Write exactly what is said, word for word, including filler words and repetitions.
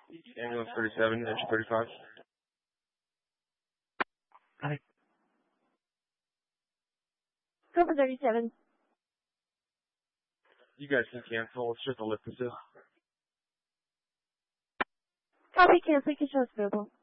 Ambulance thirty-seven, engine thirty-five. Hi. Cobra thirty-seven. You guys can cancel. It's just a lift assist. Copy, cancel. Control available.